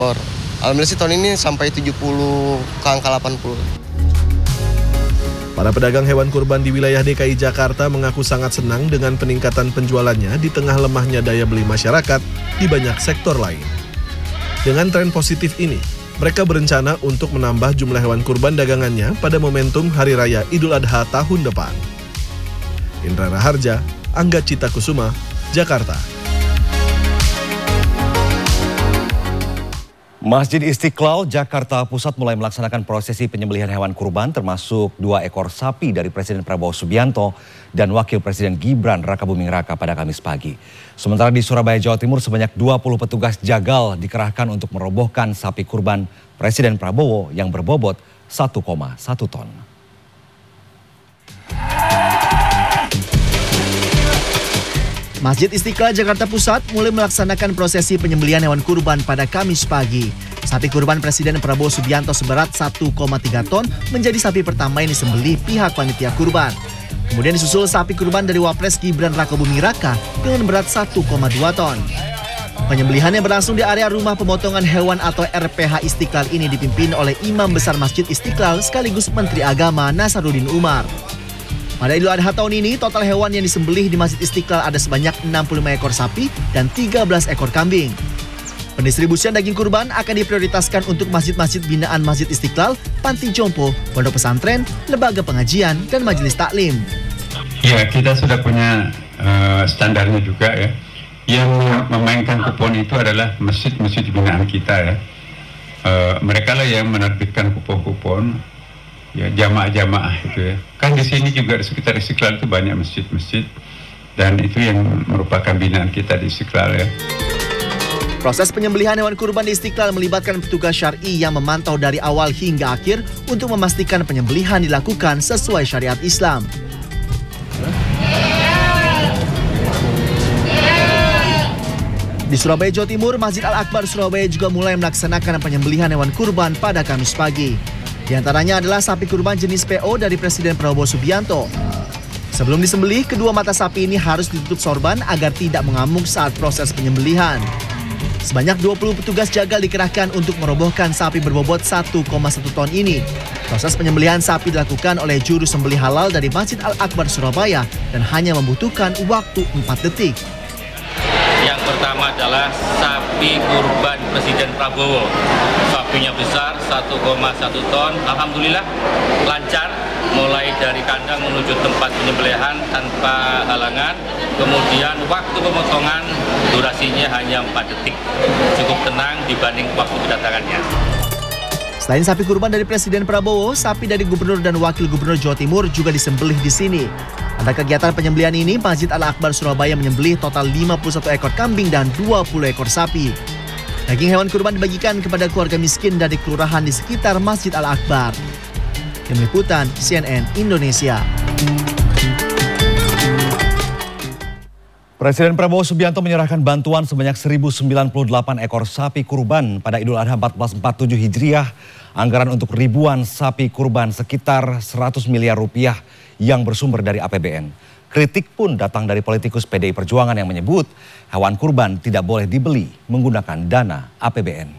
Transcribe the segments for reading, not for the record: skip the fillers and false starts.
Alhamdulillah sih tahun ini sampai 70 ke angka 80. Para pedagang hewan kurban di wilayah DKI Jakarta mengaku sangat senang dengan peningkatan penjualannya di tengah lemahnya daya beli masyarakat di banyak sektor lain. Dengan tren positif ini, mereka berencana untuk menambah jumlah hewan kurban dagangannya pada momentum Hari Raya Idul Adha tahun depan. Indra Raharja, Angga Cita Kusuma, Jakarta. Masjid Istiqlal, Jakarta Pusat mulai melaksanakan prosesi penyembelihan hewan kurban termasuk 2 ekor sapi dari Presiden Prabowo Subianto dan Wakil Presiden Gibran Rakabuming Raka pada Kamis pagi. Sementara di Surabaya, Jawa Timur sebanyak 20 petugas jagal dikerahkan untuk merobohkan sapi kurban Presiden Prabowo yang berbobot 1,1 ton. Masjid Istiqlal Jakarta Pusat mulai melaksanakan prosesi penyembelihan hewan kurban pada Kamis pagi. Sapi kurban Presiden Prabowo Subianto seberat 1,3 ton menjadi sapi pertama yang disembelih pihak panitia kurban. Kemudian disusul sapi kurban dari Wapres Gibran Rakabuming Raka dengan berat 1,2 ton. Penyembelihan yang berlangsung di area rumah pemotongan hewan atau RPH Istiqlal ini dipimpin oleh Imam Besar Masjid Istiqlal sekaligus Menteri Agama Nasaruddin Umar. Pada Idul Adha tahun ini, total hewan yang disembelih di Masjid Istiqlal ada sebanyak 65 ekor sapi dan 13 ekor kambing. Pendistribusian daging kurban akan diprioritaskan untuk masjid-masjid binaan Masjid Istiqlal, panti jompo, pondok pesantren, lembaga pengajian, dan majelis taklim. Ya, kita sudah punya standarnya juga ya. Yang memainkan kupon itu adalah masjid-masjid binaan kita ya. Mereka lah yang menerbitkan kupon-kupon. Ya, jamaah-jamaah itu ya. Kan di sini juga di sekitar Istiqlal itu banyak masjid-masjid dan itu yang merupakan binaan kita di Istiqlal ya. Proses penyembelihan hewan kurban di Istiqlal melibatkan petugas syar'i yang memantau dari awal hingga akhir untuk memastikan penyembelihan dilakukan sesuai syariat Islam. Di Surabaya, Jawa Timur, Masjid Al-Akbar Surabaya juga mulai melaksanakan penyembelihan hewan kurban pada Kamis pagi. Di antaranya adalah sapi kurban jenis PO dari Presiden Prabowo Subianto. Sebelum disembelih, kedua mata sapi ini harus ditutup sorban agar tidak mengamuk saat proses penyembelihan. Sebanyak 20 petugas jagal dikerahkan untuk merobohkan sapi berbobot 1,1 ton ini. Proses penyembelihan sapi dilakukan oleh juru sembelih halal dari Masjid Al-Akbar Surabaya dan hanya membutuhkan waktu 4 detik. Yang pertama adalah sapi kurban Presiden Prabowo. Sapinya besar, 1,1 ton. Alhamdulillah lancar, mulai dari kandang menuju tempat penyembelihan tanpa halangan. Kemudian waktu pemotongan durasinya hanya 4 detik. Cukup tenang dibanding waktu kedatangannya. Selain sapi kurban dari Presiden Prabowo, sapi dari Gubernur dan Wakil Gubernur Jawa Timur juga disembelih di sini. Pada kegiatan penyembelihan ini, Masjid Al-Akbar Surabaya menyembelih total 51 ekor kambing dan 20 ekor sapi. Daging hewan kurban dibagikan kepada keluarga miskin dari kelurahan di sekitar Masjid Al-Akbar. Tim Liputan CNN Indonesia. Presiden Prabowo Subianto menyerahkan bantuan sebanyak 1.098 ekor sapi kurban pada Idul Adha 1447 Hijriah. Anggaran untuk ribuan sapi kurban sekitar 100 miliar rupiah yang bersumber dari APBN. Kritik pun datang dari politikus PDI Perjuangan yang menyebut hewan kurban tidak boleh dibeli menggunakan dana APBN.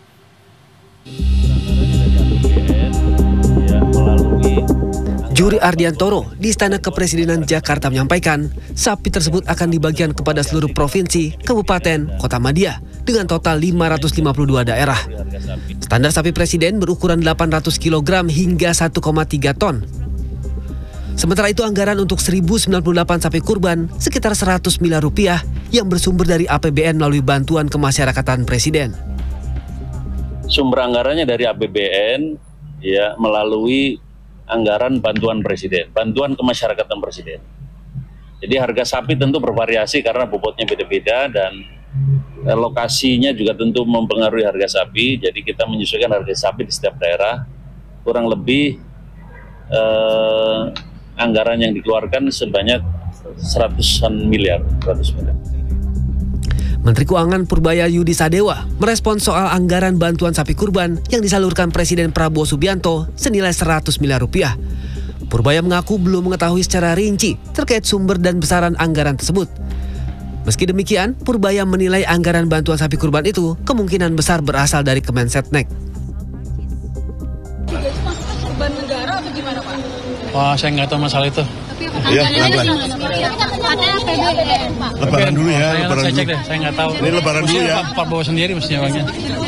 Juri Ardiantoro di Istana Kepresidenan Jakarta menyampaikan sapi tersebut akan dibagikan kepada seluruh provinsi, kabupaten, kota madya dengan total 552 daerah. Standar sapi presiden berukuran 800 kg hingga 1,3 ton. Sementara itu anggaran untuk 1.098 sapi kurban sekitar 100 miliar rupiah yang bersumber dari APBN melalui bantuan kemasyarakatan presiden. Sumber anggarannya dari APBN ya melalui anggaran bantuan presiden, bantuan kemasyarakatan presiden. Jadi harga sapi tentu bervariasi karena bobotnya beda-beda dan lokasinya juga tentu mempengaruhi harga sapi. Jadi kita menyesuaikan harga sapi di setiap daerah. Kurang lebih anggaran yang dikeluarkan sebanyak 100 miliar. Menteri Keuangan Purbaya Yudi Sadewa merespons soal anggaran bantuan sapi kurban yang disalurkan Presiden Prabowo Subianto senilai 100 miliar rupiah. Purbaya mengaku belum mengetahui secara rinci terkait sumber dan besaran anggaran tersebut. Meski demikian, Purbaya menilai anggaran bantuan sapi kurban itu kemungkinan besar berasal dari Kemensetnek. Kurban negara atau gimana, Pak? Wah, saya nggak tahu masalah itu. Iya, pelan-pelan. Lebaran dulu ya, lebaran saya dulu. cek deh, saya nggak tahu. Ini lebaran dulu ya. Pak bawa sendiri mestinya uangnya.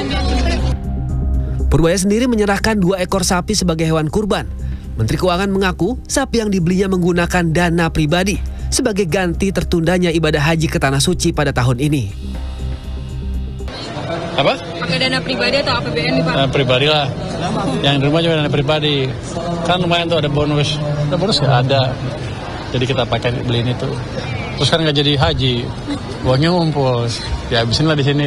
Purbaya sendiri menyerahkan 2 ekor sapi sebagai hewan kurban. Menteri Keuangan mengaku sapi yang dibelinya menggunakan dana pribadi sebagai ganti tertundanya ibadah haji ke Tanah Suci pada tahun ini. Apa? Pakai dana pribadi atau APBN nih, Pak? Pribadi lah. Yang di rumah juga dana pribadi. Kan lumayan tuh ada bonus. Ada bonus nggak ada. Jadi kita pakai beliin itu. Terus kan nggak jadi haji. Uangnya ngumpul. Ya habisin lah di sini.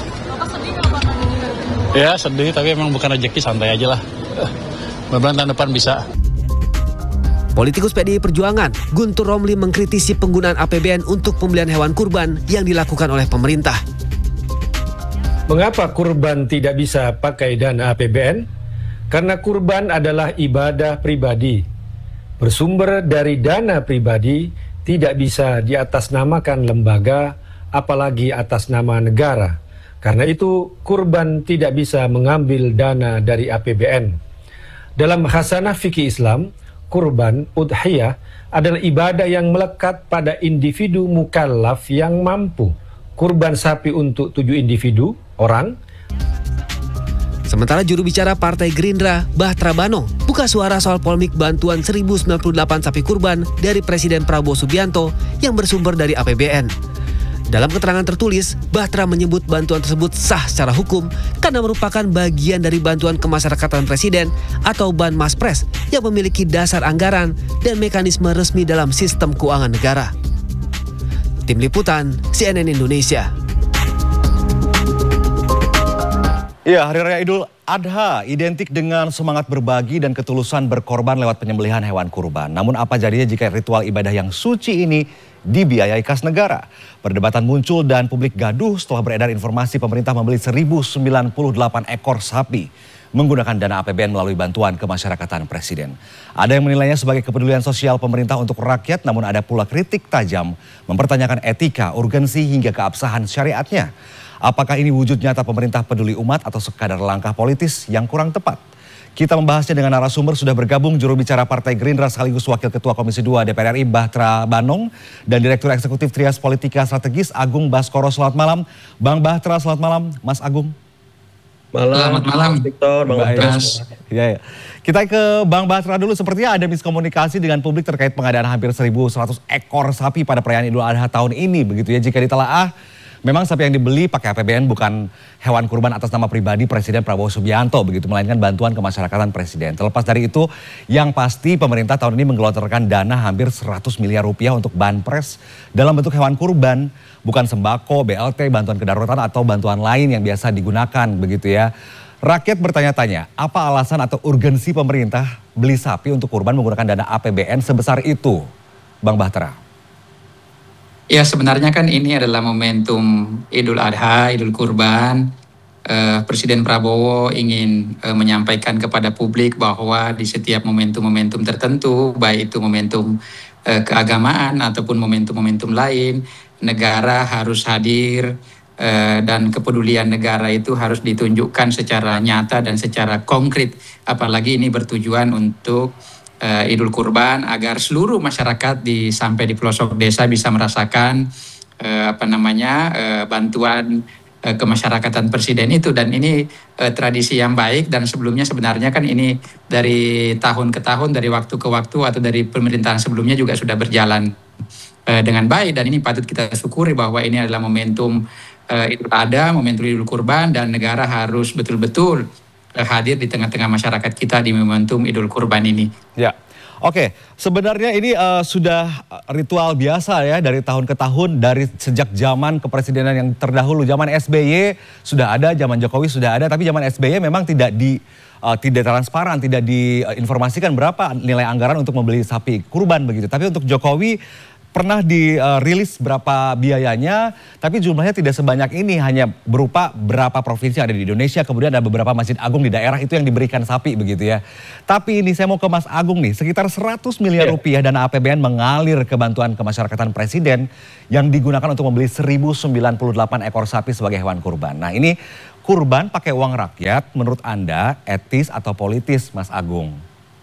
Ya sedih, tapi emang bukan rezeki, santai aja lah. Mudah-mudahan tahun depan bisa. Politikus PDI Perjuangan, Guntur Romli mengkritisi penggunaan APBN untuk pembelian hewan kurban yang dilakukan oleh pemerintah. Mengapa kurban tidak bisa pakai dana APBN? Karena kurban adalah ibadah pribadi. Bersumber dari dana pribadi, tidak bisa diatasnamakan lembaga, apalagi atas nama negara. Karena itu, kurban tidak bisa mengambil dana dari APBN. Dalam khasanah fikih Islam, kurban, udhiyah, adalah ibadah yang melekat pada individu mukallaf yang mampu. Kurban sapi untuk 7 individu, orang. Sementara juru bicara Partai Gerindra, Bahtra Banong, buka suara soal polemik bantuan 1098 sapi kurban dari Presiden Prabowo Subianto yang bersumber dari APBN. Dalam keterangan tertulis, Bahtra menyebut bantuan tersebut sah secara hukum karena merupakan bagian dari bantuan kemasyarakatan Presiden atau Banmaspres yang memiliki dasar anggaran dan mekanisme resmi dalam sistem keuangan negara. Tim Liputan, CNN Indonesia. Ya, Hari Raya Idul Adha identik dengan semangat berbagi dan ketulusan berkorban lewat penyembelihan hewan kurban. Namun apa jadinya jika ritual ibadah yang suci ini dibiayai kas negara? Perdebatan muncul dan publik gaduh setelah beredar informasi pemerintah membeli 1098 ekor sapi menggunakan dana APBN melalui bantuan kemasyarakatan Presiden. Ada yang menilainya sebagai kepedulian sosial pemerintah untuk rakyat, namun ada pula kritik tajam mempertanyakan etika, urgensi hingga keabsahan syariatnya. Apakah ini wujud nyata pemerintah peduli umat atau sekadar langkah politis yang kurang tepat? Kita membahasnya dengan narasumber, sudah bergabung juru bicara Partai Gerindra sekaligus Wakil Ketua Komisi 2 DPR RI Bahtra Banong dan Direktur Eksekutif Trias Politika Strategis Agung Baskoro. Selamat malam Bang Bahtra, selamat malam Mas Agung. Selamat malam Victor, Bang Bahtra. Ya. Kita ke Bang Bahtra dulu, sepertinya ada miskomunikasi dengan publik terkait pengadaan hampir 1.100 ekor sapi pada perayaan Idul Adha tahun ini begitu ya. Jika ditelaah, memang sapi yang dibeli pakai APBN bukan hewan kurban atas nama pribadi Presiden Prabowo Subianto begitu, melainkan bantuan kemasyarakatan Presiden. Terlepas dari itu, yang pasti pemerintah tahun ini menggelontorkan dana hampir 100 miliar rupiah untuk banpres dalam bentuk hewan kurban, bukan sembako, BLT, bantuan kedaruratan atau bantuan lain yang biasa digunakan begitu ya. Rakyat bertanya-tanya, apa alasan atau urgensi pemerintah beli sapi untuk kurban menggunakan dana APBN sebesar itu, Bang Bahtra? Ya sebenarnya kan ini adalah momentum Idul Adha, Idul Kurban. Presiden Prabowo ingin menyampaikan kepada publik bahwa di setiap momentum-momentum tertentu, baik itu momentum keagamaan ataupun momentum-momentum lain, negara harus hadir dan kepedulian negara itu harus ditunjukkan secara nyata dan secara konkret. Apalagi ini bertujuan untuk Idul Kurban agar seluruh masyarakat sampai di pelosok desa bisa merasakan bantuan kemasyarakatan Presiden itu, dan ini tradisi yang baik, dan sebelumnya sebenarnya kan ini dari tahun ke tahun, dari waktu ke waktu atau dari pemerintahan sebelumnya juga sudah berjalan dengan baik, dan ini patut kita syukuri bahwa ini adalah momentum Idul Adha, momentum Idul Kurban, dan negara harus betul-betul hadir di tengah-tengah masyarakat kita di momentum Idul Kurban ini. Ya, oke. Sebenarnya ini sudah ritual biasa ya dari tahun ke tahun, dari sejak zaman kepresidenan yang terdahulu. Zaman SBY sudah ada, zaman Jokowi sudah ada, tapi zaman SBY memang tidak transparan, tidak diinformasikan berapa nilai anggaran untuk membeli sapi kurban begitu. Tapi untuk Jokowi pernah dirilis berapa biayanya, tapi jumlahnya tidak sebanyak ini, hanya berupa berapa provinsi yang ada di Indonesia, kemudian ada beberapa masjid agung di daerah itu yang diberikan sapi begitu ya. Tapi ini saya mau ke Mas Agung nih, sekitar 100 miliar rupiah dana APBN mengalir ke bantuan kemasyarakatan Presiden yang digunakan untuk membeli 1098 ekor sapi sebagai hewan kurban. Nah ini kurban pakai uang rakyat, menurut Anda etis atau politis, Mas Agung?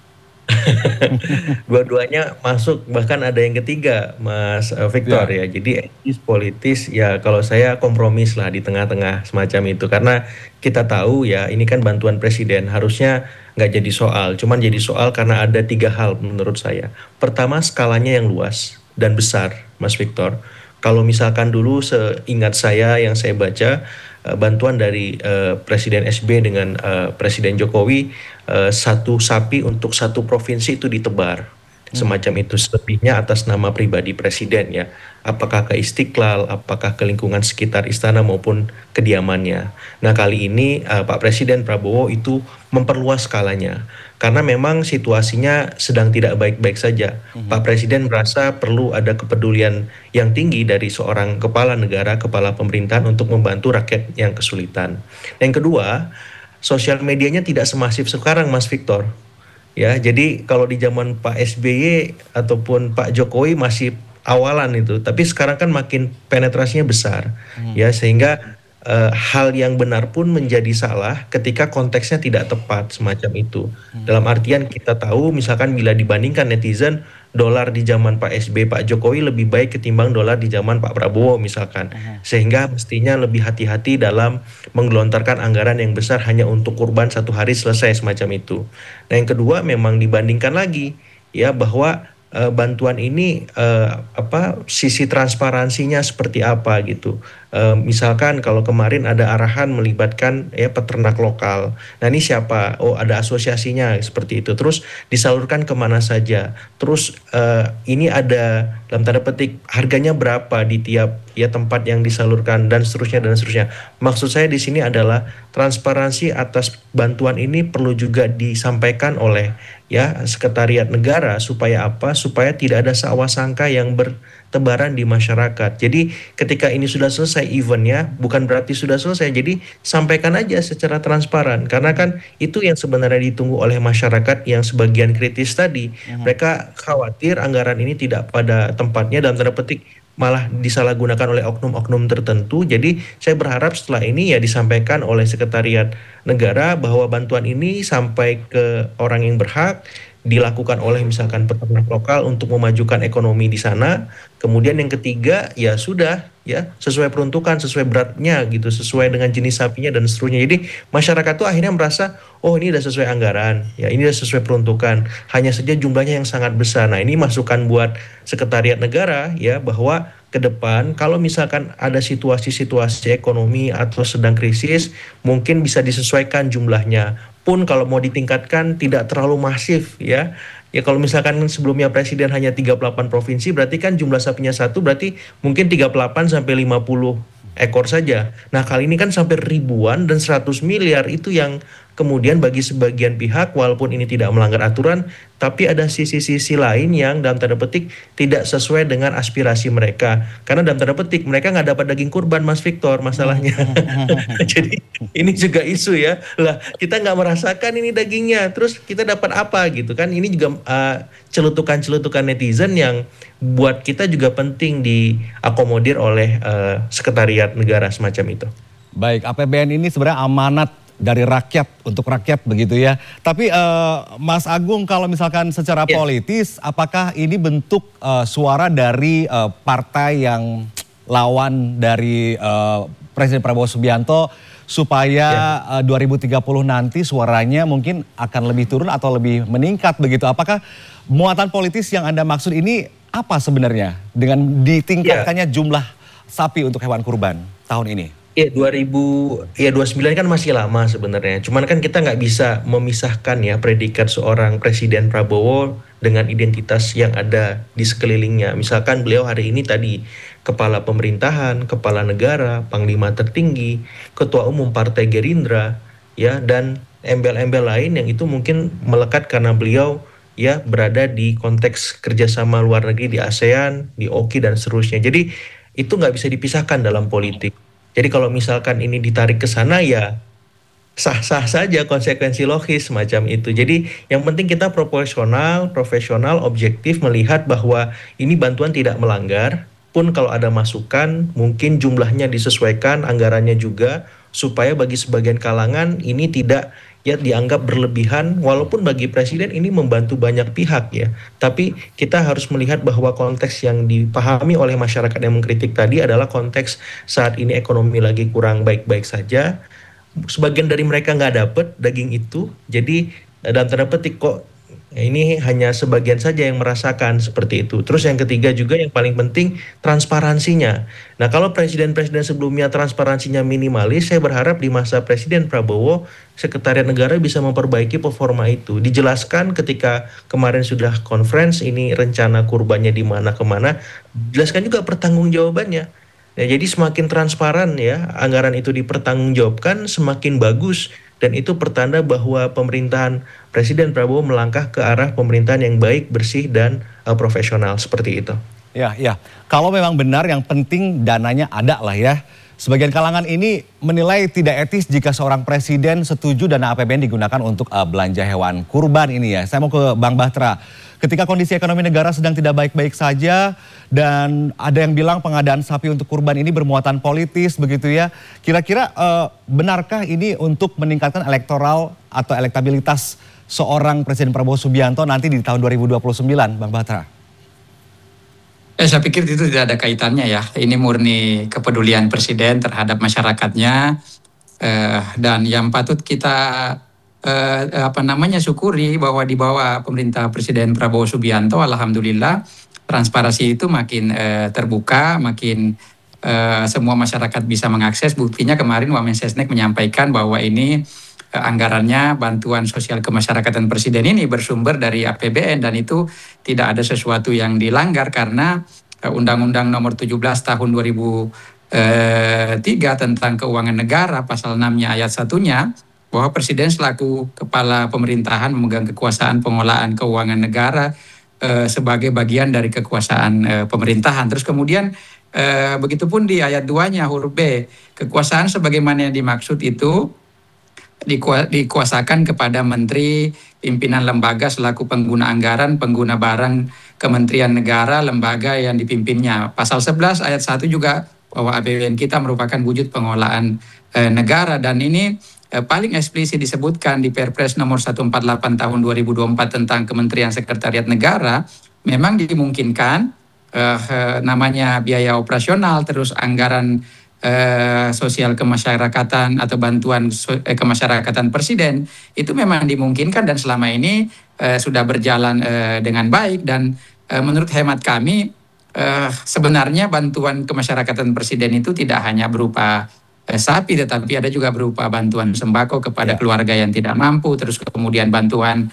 Dua-duanya masuk, bahkan ada yang ketiga, Mas Victor ya. Jadi etis politis ya, kalau saya kompromis lah di tengah-tengah semacam itu, karena kita tahu ya ini kan bantuan presiden, harusnya nggak jadi soal, cuman jadi soal karena ada 3 hal menurut saya. Pertama, skalanya yang luas dan besar, Mas Victor. Kalau misalkan dulu seingat saya yang saya baca, bantuan dari Presiden SB dengan Presiden Jokowi, 1 sapi untuk 1 provinsi itu ditebar. Semacam itu, selebihnya atas nama pribadi presiden ya. Apakah ke Istiqlal, apakah ke lingkungan sekitar istana maupun kediamannya. Nah kali ini Pak Presiden Prabowo itu memperluas skalanya. Karena memang situasinya sedang tidak baik-baik saja. Pak Presiden merasa perlu ada kepedulian yang tinggi dari seorang kepala negara, kepala pemerintahan untuk membantu rakyat yang kesulitan. Yang kedua, sosial medianya tidak semasif sekarang, Mas Victor. Ya, jadi kalau di zaman Pak SBY ataupun Pak Jokowi masih awalan itu, tapi sekarang kan makin penetrasinya besar, ya sehingga hal yang benar pun menjadi salah ketika konteksnya tidak tepat semacam itu. Dalam artian kita tahu misalkan bila dibandingkan netizen, dolar di zaman Pak SBY, Pak Jokowi lebih baik ketimbang dolar di zaman Pak Prabowo misalkan. Sehingga mestinya lebih hati-hati dalam menggelontarkan anggaran yang besar hanya untuk kurban 1 hari selesai semacam itu. Nah yang kedua memang dibandingkan lagi ya bahwa bantuan ini sisi transparansinya seperti apa gitu. Misalkan kalau kemarin ada arahan melibatkan ya peternak lokal. Nah ini siapa? Oh ada asosiasinya seperti itu. Terus disalurkan kemana saja. Terus ini ada dalam tanda petik harganya berapa di tiap ya tempat yang disalurkan dan seterusnya dan seterusnya. Maksud saya di sini adalah transparansi atas bantuan ini perlu juga disampaikan oleh ya sekretariat negara supaya apa? Supaya tidak ada sangka yang bertebaran di masyarakat. Jadi ketika ini sudah selesai eventnya, bukan berarti sudah selesai. Jadi sampaikan aja secara transparan. Karena kan itu yang sebenarnya ditunggu oleh masyarakat yang sebagian kritis tadi. Mereka khawatir anggaran ini tidak pada tempatnya, dalam tanda petik malah disalahgunakan oleh oknum-oknum tertentu. Jadi saya berharap setelah ini ya disampaikan oleh sekretariat negara bahwa bantuan ini sampai ke orang yang berhak, dilakukan oleh misalkan peternak lokal untuk memajukan ekonomi di sana. Kemudian yang ketiga ya sudah ya sesuai peruntukan, sesuai beratnya gitu, sesuai dengan jenis sapinya dan seterusnya. Jadi masyarakat tuh akhirnya merasa oh ini udah sesuai anggaran, ya ini udah sesuai peruntukan. Hanya saja jumlahnya yang sangat besar. Nah ini masukan buat sekretariat negara ya bahwa ke depan kalau misalkan ada situasi-situasi ekonomi atau sedang krisis mungkin bisa disesuaikan jumlahnya. Pun kalau mau ditingkatkan tidak terlalu masif ya. Ya kalau misalkan sebelumnya presiden hanya 38 provinsi berarti kan jumlah sapinya 1 berarti mungkin 38 sampai 50 ekor saja. Nah kali ini kan sampai ribuan dan 100 miliar itu yang kemudian bagi sebagian pihak walaupun ini tidak melanggar aturan tapi ada sisi-sisi lain yang dalam tanda petik tidak sesuai dengan aspirasi mereka. Karena dalam tanda petik mereka nggak dapat daging kurban, Mas Victor, masalahnya. Jadi ini juga isu ya. Lah kita nggak merasakan ini dagingnya, terus kita dapat apa gitu kan. Ini juga celutukan-celutukan netizen yang buat kita juga penting diakomodir oleh sekretariat negara semacam itu. Baik, APBN ini sebenarnya amanat dari rakyat untuk rakyat begitu ya. Tapi Mas Agung kalau misalkan secara politis apakah ini bentuk suara dari partai yang lawan dari Presiden Prabowo Subianto supaya 2030 nanti suaranya mungkin akan lebih turun atau lebih meningkat begitu. Apakah muatan politis yang Anda maksud ini apa sebenarnya dengan ditingkatkannya jumlah sapi untuk hewan kurban tahun ini? Ya 29 kan masih lama sebenarnya. Cuman kan kita nggak bisa memisahkan ya predikat seorang Presiden Prabowo dengan identitas yang ada di sekelilingnya. Misalkan beliau hari ini tadi kepala pemerintahan, kepala negara, panglima tertinggi, ketua umum Partai Gerindra, ya dan embel-embel lain yang itu mungkin melekat karena beliau ya berada di konteks kerjasama luar negeri di ASEAN, di OKI dan seterusnya. Jadi itu nggak bisa dipisahkan dalam politik. Jadi kalau misalkan ini ditarik ke sana ya sah-sah saja, konsekuensi logis semacam itu. Jadi yang penting kita proporsional, profesional, objektif melihat bahwa ini bantuan tidak melanggar, pun kalau ada masukan mungkin jumlahnya disesuaikan, anggarannya juga, supaya bagi sebagian kalangan ini tidak ya dianggap berlebihan, walaupun bagi presiden ini membantu banyak pihak ya. Tapi kita harus melihat bahwa konteks yang dipahami oleh masyarakat yang mengkritik tadi adalah konteks saat ini ekonomi lagi kurang baik-baik saja. Sebagian dari mereka nggak dapet daging itu, jadi dalam tanda petik kok ini hanya sebagian saja yang merasakan seperti itu. Terus yang ketiga juga yang paling penting transparansinya. Nah kalau presiden-presiden sebelumnya transparansinya minimalis, saya berharap di masa Presiden Prabowo Sekretariat Negara bisa memperbaiki performa itu. Dijelaskan ketika kemarin sudah conference ini rencana kurbannya di mana kemana, jelaskan juga pertanggungjawabannya. Ya, jadi semakin transparan ya anggaran itu dipertanggungjawabkan semakin bagus, dan itu pertanda bahwa pemerintahan Presiden Prabowo melangkah ke arah pemerintahan yang baik, bersih dan profesional seperti itu. Ya, ya. Kalau memang benar yang penting dananya ada lah ya. Sebagian kalangan ini menilai tidak etis jika seorang presiden setuju dana APBN digunakan untuk belanja hewan kurban ini ya. Saya mau ke Bang Bahtera. Ketika kondisi ekonomi negara sedang tidak baik-baik saja dan ada yang bilang pengadaan sapi untuk kurban ini bermuatan politis begitu ya. Kira-kira benarkah ini untuk meningkatkan elektoral atau elektabilitas seorang Presiden Prabowo Subianto nanti di tahun 2029, Bang Bahtera? Saya pikir itu tidak ada kaitannya ya. Ini murni kepedulian Presiden terhadap masyarakatnya, dan yang patut kita syukuri bahwa di bawah pemerintah Presiden Prabowo Subianto, alhamdulillah transparansi itu makin terbuka, makin semua masyarakat bisa mengakses. Buktinya kemarin Wamensesnek menyampaikan bahwa ini anggarannya bantuan sosial kemasyarakatan Presiden ini bersumber dari APBN, dan itu tidak ada sesuatu yang dilanggar karena Undang-Undang Nomor 17 Tahun 2003 tentang Keuangan Negara pasal 6-nya ayat 1-nya bahwa Presiden selaku kepala pemerintahan memegang kekuasaan pengelolaan keuangan negara sebagai bagian dari kekuasaan pemerintahan. Terus kemudian begitupun di ayat 2-nya huruf B, kekuasaan sebagaimana yang dimaksud itu dikuasakan kepada menteri, pimpinan lembaga selaku pengguna anggaran, pengguna barang kementerian negara, lembaga yang dipimpinnya. Pasal 11 ayat 1 juga bahwa APBN kita merupakan wujud pengelolaan negara, dan ini paling eksplisit disebutkan di Perpres nomor 148 tahun 2024 tentang Kementerian Sekretariat Negara. Memang dimungkinkan namanya biaya operasional, terus anggaran sosial kemasyarakatan atau bantuan kemasyarakatan Presiden itu memang dimungkinkan dan selama ini sudah berjalan dengan baik, dan menurut hemat kami sebenarnya bantuan kemasyarakatan Presiden itu tidak hanya berupa sapi, tetapi ada juga berupa bantuan sembako kepada keluarga yang tidak mampu, terus kemudian bantuan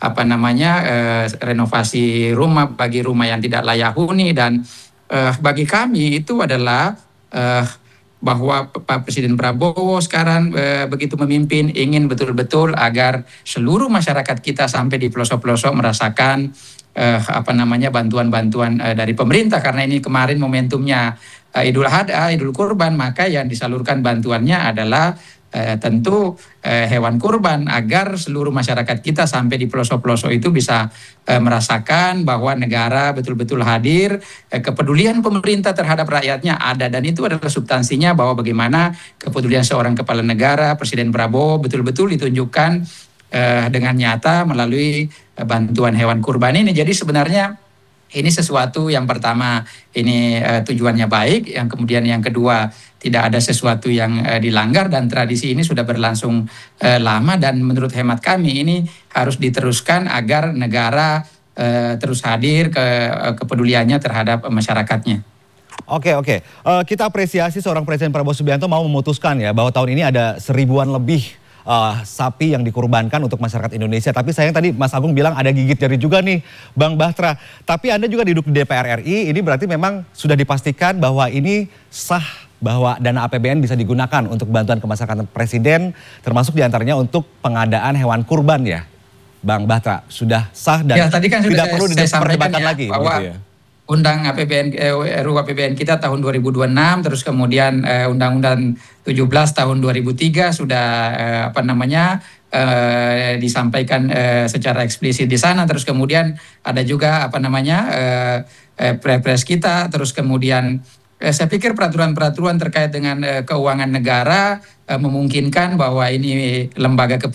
renovasi rumah bagi rumah yang tidak layak huni, dan bagi kami itu adalah bahwa Pak Presiden Prabowo sekarang begitu memimpin ingin betul-betul agar seluruh masyarakat kita sampai di pelosok-pelosok merasakan bantuan-bantuan dari pemerintah, karena ini kemarin momentumnya Idul Adha, Idul Kurban, maka yang disalurkan bantuannya adalah tentu hewan kurban agar seluruh masyarakat kita sampai di pelosok-pelosok itu bisa merasakan bahwa negara betul-betul hadir, kepedulian pemerintah terhadap rakyatnya ada, dan itu adalah substansinya bahwa bagaimana kepedulian seorang kepala negara, Presiden Prabowo betul-betul ditunjukkan dengan nyata melalui bantuan hewan kurban ini. Jadi sebenarnya ini sesuatu yang pertama ini tujuannya baik, yang kemudian yang kedua tidak ada sesuatu yang dilanggar, dan tradisi ini sudah berlangsung lama, dan menurut hemat kami ini harus diteruskan agar negara terus hadir kepeduliannya terhadap masyarakatnya. Oke. Kita apresiasi seorang Presiden Prabowo Subianto mau memutuskan ya bahwa tahun ini ada 1000-an lebih sapi yang dikurbankan untuk masyarakat Indonesia. Tapi sayang tadi Mas Agung bilang ada gigit jari juga nih Bang Bahtera. Tapi Anda juga duduk di DPR RI, ini berarti memang sudah dipastikan bahwa ini sah, bahwa dana APBN bisa digunakan untuk bantuan kemasyarakatan Presiden, termasuk diantaranya untuk pengadaan hewan kurban ya Bang Batra, sudah sah dan ya, tadi kan tidak sudah perlu saya sampaikan diperdebatkan ya, lagi bahwa begitu ya. Undang APBN RUU APBN kita tahun 2026, terus kemudian Undang-Undang 17 tahun 2003 sudah disampaikan secara eksplisit di sana. Terus kemudian ada juga Perpres kita, terus kemudian saya pikir peraturan-peraturan terkait dengan keuangan negara memungkinkan bahwa ini lembaga kepresidenan